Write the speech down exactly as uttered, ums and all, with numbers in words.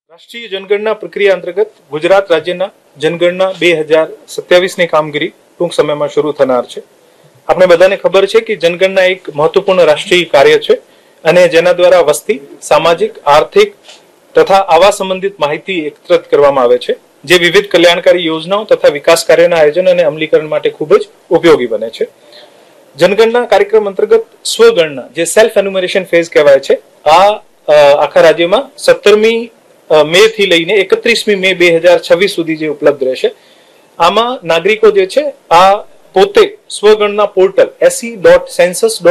રાષ્ટ્રીય જનગણના પ્રક્રિયા અંતર્ગત ગુજરાત રાજ્યના જનગણના બે હજાર સત્યાવીસની કામગીરી ટૂંક સમયમાં શરૂ થનાર છે. આપણે બધાને ખબર છે કે જનગણના એક મહત્વપૂર્ણ રાષ્ટ્રીય કાર્ય છે અને જેના દ્વારા વસ્તી, સામાજિક, આર્થિક તથા આવાસ સંબંધિત માહિતી એકત્રિત કરવામાં આવે છે, જે વિવિધ કલ્યાણકારી યોજનાઓ તથા વિકાસ કાર્યના આયોજન અને અમલીકરણ માટે ખૂબ જ ઉપયોગી બને છે. જનગણના કાર્યક્રમ અંતર્ગત સ્વગણના જે સેલ્ફ એન્યુમરેશન ફેઝ કહેવાય છે, આ આખા રાજ્યમાં સત્તરમી મે થી લઈને એકત્રીસમી મે બે હજાર છવ્વીસ સુધી જે ઉપલબ્ધ રહેશે. આમાં નાગરિકો જે છે આ પોતે સ્વગણના પોર્ટલ એસી ડોટ સેન્સસ